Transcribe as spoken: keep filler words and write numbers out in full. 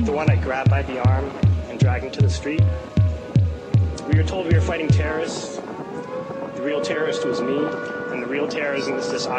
the one I grabbed by the arm and dragged into the street. We were told we were fighting terrorists. The real terrorist was me, and the real terrorism was this